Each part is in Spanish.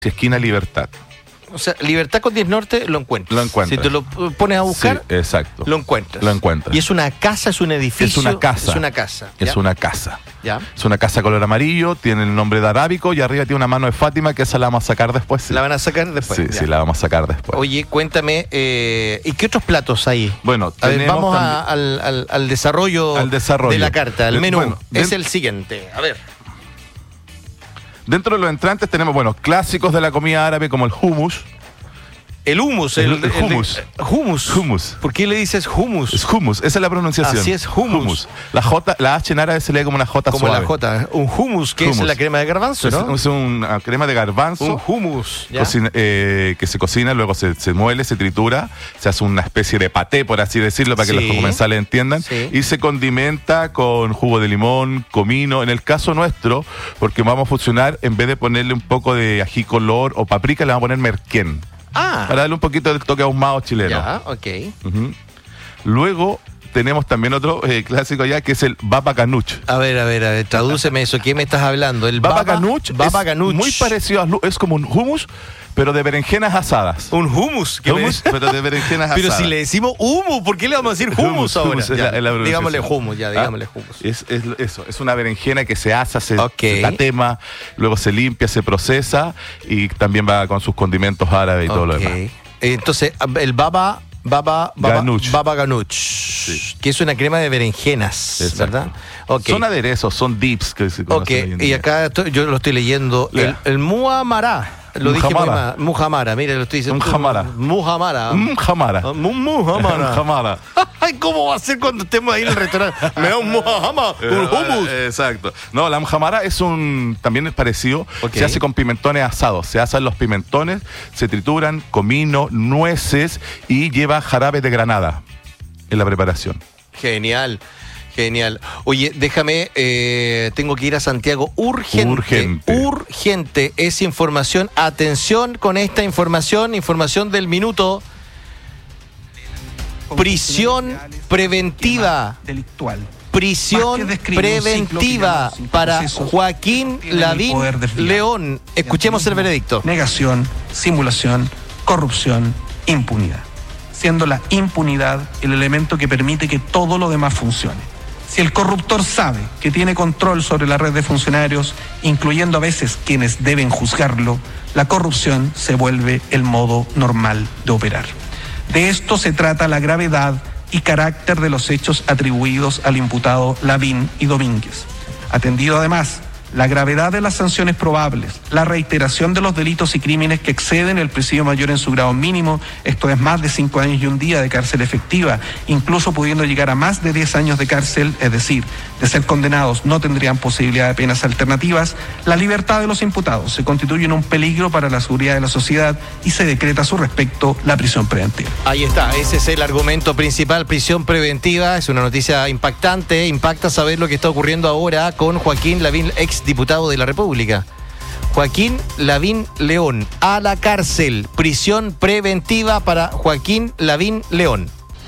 esquina Libertad. O sea, Libertad con 10 Norte lo encuentras. Lo encuentras. Si te lo pones a buscar, sí, exacto. lo encuentras. Lo encuentras. ¿Y es una casa, es un edificio? Es una casa. Es una casa. Es ¿ya? una casa. ¿Ya? Es una casa color amarillo, tiene el nombre de Arábico y arriba tiene una mano de Fátima, que esa la vamos a sacar después. Sí. ¿La van a sacar después? Sí, ya. sí, la vamos a sacar después. Oye, cuéntame, ¿y qué otros platos hay? Bueno, a ver, vamos también... al desarrollo, de la carta, al menú. Bueno, es el siguiente, a ver. Dentro de los entrantes tenemos, bueno, clásicos de la comida árabe como el hummus. El hummus. El hummus. Hummus. ¿Por qué le dices hummus? Es hummus, esa es la pronunciación. Así es, hummus. La H en árabe se lee como una J como suave. Como la J. Un hummus, que es la crema de garbanzo, ¿no? Es una crema de garbanzo. Un hummus. Que se cocina, luego se muele, se tritura, se hace una especie de paté, por así decirlo, para que los comensales entiendan. Sí. Y se condimenta con jugo de limón, comino. En el caso nuestro, porque vamos a fusionar, en vez de ponerle un poco de ají color o paprika, le vamos a poner merquén. Para darle un poquito de toque ahumado chileno. Ya, ok. Luego tenemos también otro clásico allá, que es el baba ganoush. A ver, tradúceme eso. ¿Qué me estás hablando? El baba ganoush es muy parecido es como un hummus, pero de berenjenas asadas. Un hummus. Pero de berenjenas asadas. Pero si le decimos hummus, ¿por qué le vamos a decir hummus ahora? Digámosle hummus, digámosle hummus. Es una berenjena que se asa, se tatema, luego se limpia, se procesa y también va con sus condimentos árabes y todo lo demás. Entonces, el baba ganoush, sí. Que es una crema de berenjenas. Exacto. ¿Verdad? Okay. Son aderezos, son dips que se conocen hoy en día. Y acá yo lo estoy leyendo. El muhamará. Lo dije muy mal. Muhamara, mire, lo estoy diciendo. Muhamara. Ay, ¿cómo va a ser cuando estemos ahí en el restaurante? Me da un muhamara, un hummus. Exacto. No, la muhamara también es parecido. Se hace con pimentones asados. Se asan los pimentones, se trituran, comino, nueces y lleva jarabe de granada en la preparación. Genial. Oye, déjame, tengo que ir a Santiago urgente. Es información, atención con esta información del minuto. Prisión preventiva delictual. Prisión preventiva para Joaquín Lavín León. Escuchemos el veredicto. Negación, simulación, corrupción, impunidad. Siendo la impunidad el elemento que permite que todo lo demás funcione. Si el corruptor sabe que tiene control sobre la red de funcionarios, incluyendo a veces quienes deben juzgarlo, la corrupción se vuelve el modo normal de operar. De esto se trata la gravedad y carácter de los hechos atribuidos al imputado Lavín y Domínguez. Atendido además la gravedad de las sanciones probables, la reiteración de los delitos y crímenes que exceden el presidio mayor en su grado mínimo, esto es más de 5 años y un día de cárcel efectiva, incluso pudiendo llegar a más de 10 años de cárcel, es decir, de ser condenados no tendrían posibilidad de penas alternativas, la libertad de los imputados se constituye en un peligro para la seguridad de la sociedad y se decreta a su respecto la prisión preventiva. Ahí está, ese es el argumento principal, prisión preventiva. Es una noticia impactante, impacta saber lo que está ocurriendo ahora con Joaquín Lavín, ex diputado de la República. Joaquín Lavín León, a la cárcel, prisión preventiva para Joaquín Lavín León.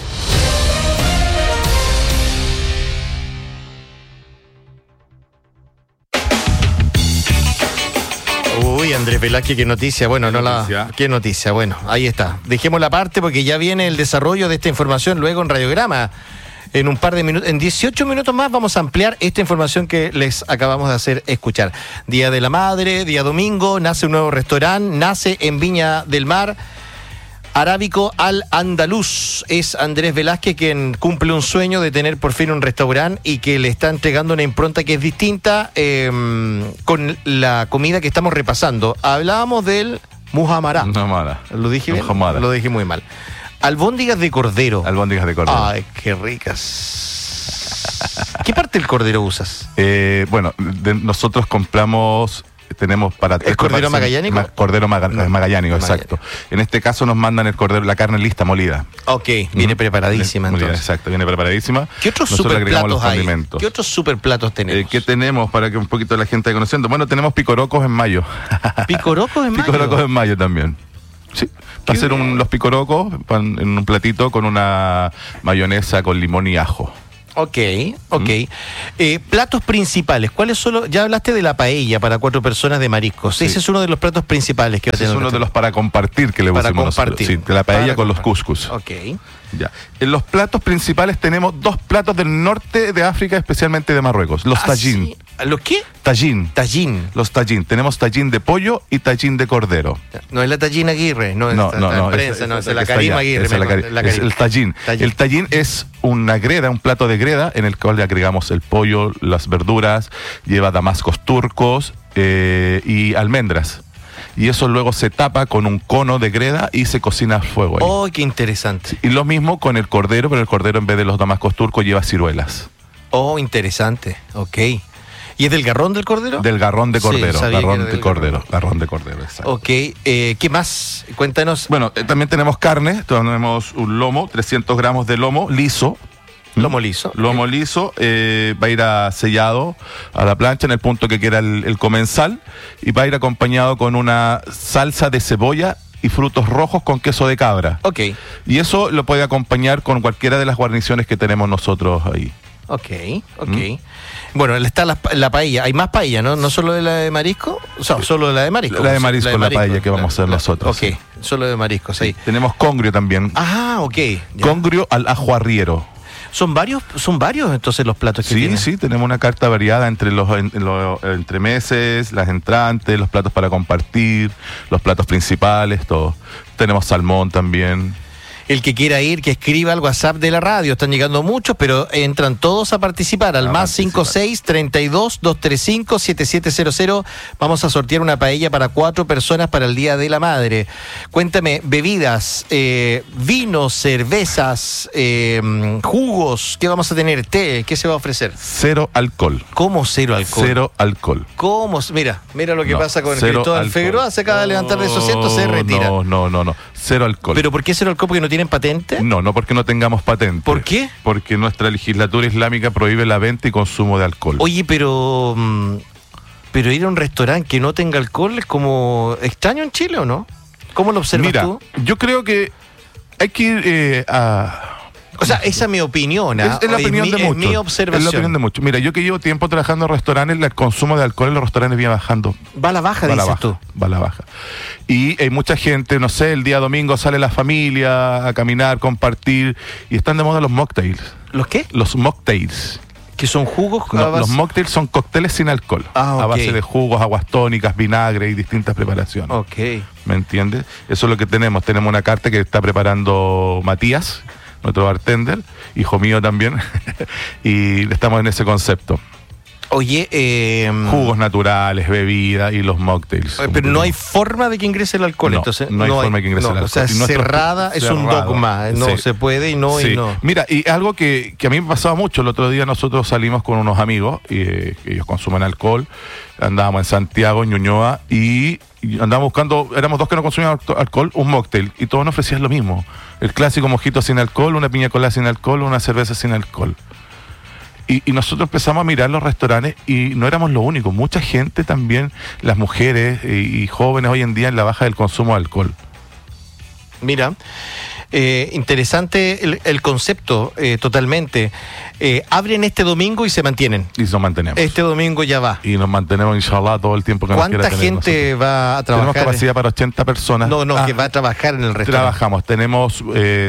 Uy, Andrés Velázquez, qué noticia. Bueno, qué noticia. Bueno, ahí está. Dejemos la parte porque ya viene el desarrollo de esta información luego en Radiograma. En un par de minutos, en 18 minutos más vamos a ampliar esta información que les acabamos de hacer escuchar. Día de la Madre, día domingo, nace un nuevo restaurante, nace en Viña del Mar, Arábico al Andaluz. Es Andrés Velázquez quien cumple un sueño de tener por fin un restaurante y que le está entregando una impronta que es distinta con la comida que estamos repasando. Hablábamos del muhamará. ¿Lo dije bien? Lo dije muy mal. Albóndigas de cordero. Ay, qué ricas. ¿Qué parte del cordero usas? Bueno, nosotros tenemos para... ¿Es cordero magallánico? Cordero magallánico, exacto. En este caso nos mandan el cordero, la carne lista, molida. Ok, viene preparadísima entonces. Exacto, viene preparadísima. ¿Qué otros superplatos hay? ¿Qué otros superplatos tenemos? ¿Qué tenemos para que un poquito la gente vaya conociendo? Bueno, tenemos picorocos en mayo. ¿Picorocos en mayo? Picorocos en mayo también. Sí, va a ser los picorocos en un platito con una mayonesa con limón y ajo. Ok. Platos principales, ¿cuáles son? Ya hablaste de la paella para 4 personas de mariscos. Sí. Ese es uno de los platos principales que va a tener. Es uno de los para compartir que le pusimos nosotros. Sí, de la paella con los couscous. Ok. Ya. En los platos principales tenemos 2 platos del norte de África, especialmente de Marruecos. Los tagín. ¿Sí? ¿Los qué? Tagín. Los tagín. Tenemos tagín de pollo y tagín de cordero. No es la Tallín Aguirre, no es la Karima Aguirre. Es el tagín. El tagín es una greda, un plato de greda en el cual le agregamos el pollo, las verduras, lleva damascos turcos y almendras. Y eso luego se tapa con un cono de greda y se cocina a fuego ahí. ¡Oh, qué interesante! Y lo mismo con el cordero, pero el cordero en vez de los damascos turcos lleva ciruelas. ¡Oh, interesante! Ok. ¿Y es del garrón del cordero? Del garrón de cordero. Sí, garrón de cordero, exacto. Ok. ¿Qué más? Cuéntanos. Bueno, también tenemos carne. Tenemos un lomo, 300 gramos de lomo liso. Lomo liso. Lomo liso, va a ir sellado a la plancha en el punto que quiera el comensal y va a ir acompañado con una salsa de cebolla y frutos rojos con queso de cabra. Ok. Y eso lo puede acompañar con cualquiera de las guarniciones que tenemos nosotros ahí. Ok. Bueno, está la paella. Hay más paella, ¿no? ¿No solo de la de marisco? O sea, solo de la de marisco. La de marisco, la paella que vamos a hacer nosotros. Ok, sí. Solo de marisco, sí. Tenemos congrio también. Ah, ok. Ya. Congrio al ajo arriero. Son varios entonces los platos que tienen. Sí, tenemos una carta variada entre los entremeses, las entrantes, los platos para compartir, los platos principales, todo. Tenemos salmón también. El que quiera ir, que escriba al WhatsApp de la radio. Están llegando muchos, pero entran todos a participar. Al más 56-32-235-7700. Vamos a sortear una paella para 4 personas para el Día de la Madre. Cuéntame, bebidas, vinos, cervezas, jugos. ¿Qué vamos a tener? ¿Té? ¿Qué se va a ofrecer? 0 alcohol. ¿Cómo 0 alcohol? 0 alcohol. ¿Cómo? Mira lo que pasa con Cristóbal Figueroa. Se acaba de levantar de esos asientos, se retira. No. 0 alcohol. ¿Pero por qué 0 alcohol? ¿Porque no tienen patente? No porque no tengamos patente. ¿Por qué? Porque nuestra legislatura islámica prohíbe la venta y consumo de alcohol. Oye, pero ir a un restaurante que no tenga alcohol es como extraño en Chile, ¿o no? ¿Cómo lo observas tú? Yo creo que hay que ir O sea, esa es mi opinión. Es la opinión de muchos. Es mi observación. Es la opinión de muchos. Mira, yo que llevo tiempo trabajando en restaurantes, el consumo de alcohol en los restaurantes viene bajando. Va a la baja, dices tú. Va a la baja. Y hay mucha gente, no sé, el día domingo sale la familia a caminar, compartir, y están de moda los mocktails. ¿Los qué? Los mocktails. ¿Que son jugos? No, los mocktails son cócteles sin alcohol. A base de jugos, aguas tónicas, vinagre y distintas preparaciones. Ok. ¿Me entiendes? Eso es lo que tenemos. Tenemos una carta que está preparando Matías, nuestro bartender, hijo mío también, y estamos en ese concepto. Oye, jugos naturales, bebidas y los mocktails. Pero no hay forma de que ingrese el alcohol, entonces. No hay forma de que ingrese el alcohol. O sea, cerrada es un dogma. No se puede y no. Mira, y algo que a mí me pasaba mucho, el otro día nosotros salimos con unos amigos, y ellos consumen alcohol, andábamos en Santiago, en Ñuñoa, y andábamos buscando, éramos 2 que no consumían alcohol, un mocktail, y todos nos ofrecían lo mismo. El clásico mojito sin alcohol, una piña colada sin alcohol, una cerveza sin alcohol. Y nosotros empezamos a mirar los restaurantes y no éramos lo único. Mucha gente también, las mujeres y jóvenes hoy en día en la baja del consumo de alcohol. Mira, interesante el concepto, totalmente. Abren este domingo y se mantienen. Y nos mantenemos. Este domingo ya va. Y nos mantenemos, inshallah, todo el tiempo que nos quiera tener. ¿Cuánta gente va a trabajar? Tenemos capacidad para 80 personas. Que va a trabajar en el restaurante. Trabajamos. Tenemos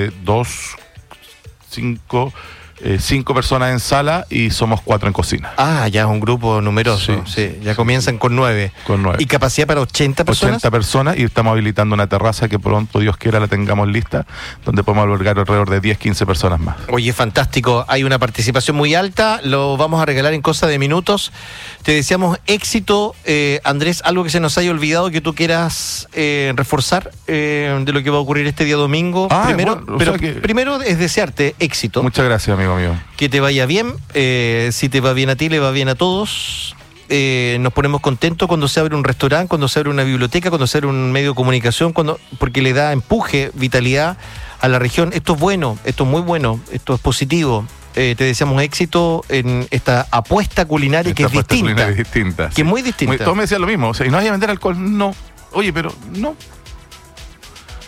5 personas en sala y somos 4 en cocina. Ya es un grupo numeroso. Sí, ya comienzan con 9. Con 9. ¿Y capacidad para 80 personas? 80 personas, y estamos habilitando una terraza que pronto, Dios quiera, la tengamos lista, donde podemos albergar alrededor de 10, 15 personas más. Oye, fantástico. Hay una participación muy alta. Lo vamos a regalar en cosa de minutos. Te deseamos éxito. Andrés, algo que se nos haya olvidado que tú quieras reforzar de lo que va a ocurrir este día domingo. Primero es desearte éxito. Muchas gracias, amigo mío. Que te vaya bien. Si te va bien a ti, le va bien a todos. Nos ponemos contentos cuando se abre un restaurante, cuando se abre una biblioteca, cuando se abre un medio de comunicación, porque le da empuje, vitalidad a la región. Esto es bueno, esto es muy bueno, esto es positivo. Te deseamos éxito en esta apuesta culinaria que es distinta. Que es muy distinta. Todos me decían lo mismo. O sea, ¿y no hay a vender alcohol? No. Oye, pero no.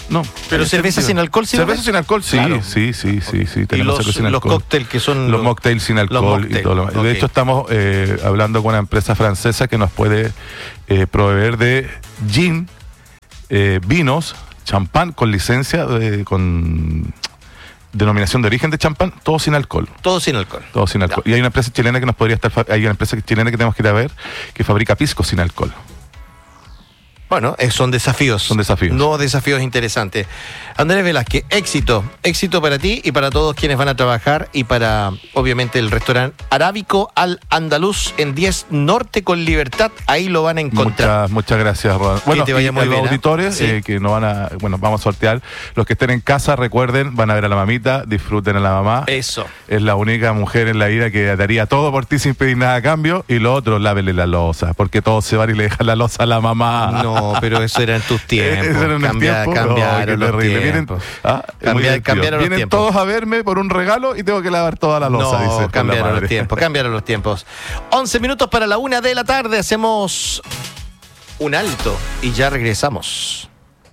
No. Pero cerveza sin alcohol, ¿sí? Cerveza sin alcohol, sí, claro. sí. Y los cócteles que son... Los mocktails sin alcohol y todo lo demás. De hecho, estamos hablando con una empresa francesa que nos puede proveer de gin, vinos, champán con licencia, con denominación de origen de champán, todo sin alcohol. Todo sin alcohol. Todo sin alcohol. Y hay una empresa chilena que nos podría estar... Hay una empresa chilena que tenemos que ir a ver que fabrica pisco sin alcohol. Bueno, son desafíos. Son desafíos. Nuevos desafíos interesantes. Andrés Velázquez, éxito. Éxito para ti y para todos quienes van a trabajar y para, obviamente, el restaurante Arábico Al Andaluz en 10 Norte con Libertad. Ahí lo van a encontrar. Muchas gracias, Rodan. Bueno, te vaya muy los bien, auditores sí. que no van a... Bueno, vamos a sortear. Los que estén en casa, recuerden, van a ver a la mamita, disfruten a la mamá. Eso. Es la única mujer en la vida que daría todo por ti sin pedir nada a cambio. Y lo otro, lávele la loza, porque todos se van y le dejan la loza a la mamá. No, pero eso era en tus tiempos. Eso era en el tiempo. Cambiaron los tiempos. Cambiaron los tiempos. Todos a verme por un regalo y tengo que lavar toda la loza, no, dice. Cambiaron los tiempos. 11 minutos para la 1 de la tarde. Hacemos un alto y ya regresamos.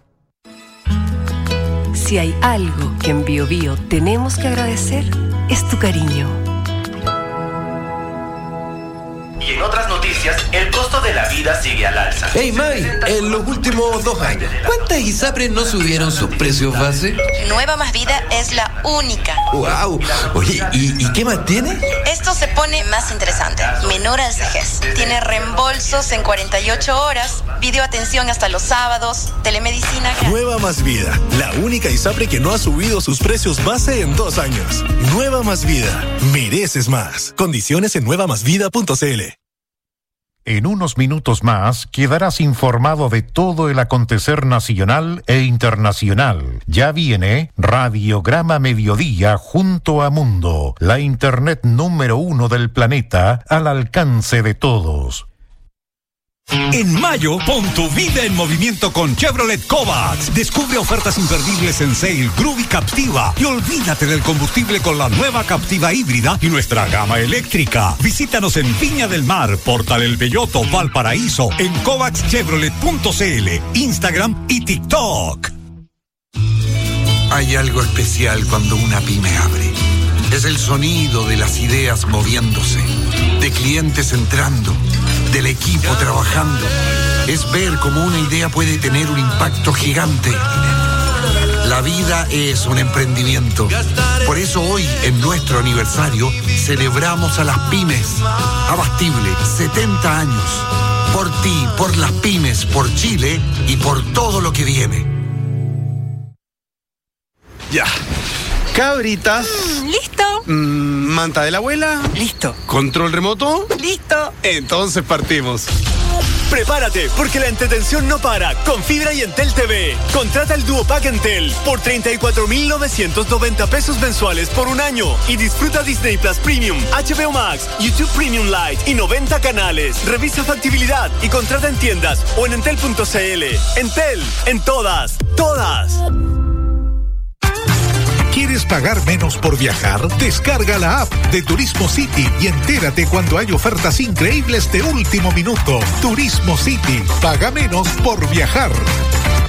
Si hay algo que en BioBio tenemos que agradecer, es tu cariño. Y en otras noticias, el costo de la vida sigue al alza. Hey May, en los últimos 2 años, ¿cuántas ISAPRES no subieron sus precios base? Nueva Más Vida es la única. ¡Wow! Oye, ¿y qué más tiene? Esto se pone más interesante. Menor al CEGES. Tiene reembolsos en 48 horas, videoatención hasta los sábados, telemedicina. Nueva Más Vida, la única ISAPRE que no ha subido sus precios base en 2 años. Nueva Más Vida, mereces más. Condiciones en nuevamasvida.cl. En unos minutos más quedarás informado de todo el acontecer nacional e internacional. Ya viene Radiograma Mediodía junto a Mundo, la internet número 1 del planeta al alcance de todos. En mayo, pon tu vida en movimiento con Chevrolet Kovacs. Descubre ofertas imperdibles en Sail, Groove y Captiva. Y olvídate del combustible con la nueva Captiva híbrida y nuestra gama eléctrica. Visítanos en Viña del Mar, Portal El Belloto, Valparaíso, en kovacschevrolet.cl, Instagram y TikTok. Hay algo especial cuando una pyme abre. Es el sonido de las ideas moviéndose, de clientes entrando, del equipo trabajando. Es ver cómo una idea puede tener un impacto gigante. La vida es un emprendimiento. Por eso hoy, en nuestro aniversario, celebramos a las pymes. Abastible, 70 años. Por ti, por las pymes, por Chile y por todo lo que viene. Ya. Cabritas. ¿Listo? Manta de la abuela. Listo. ¿Control remoto? Listo. Entonces partimos. Prepárate, porque la entretención no para con Fibra y Entel TV. Contrata el Duo Pack Entel por 34,990 pesos mensuales por un año y disfruta Disney Plus Premium, HBO Max, YouTube Premium Lite y 90 canales. Revisa factibilidad y contrata en tiendas o en entel.cl. Entel, en todas. ¿Quieres pagar menos por viajar? Descarga la app de Turismo City y entérate cuando hay ofertas increíbles de último minuto. Turismo City, paga menos por viajar.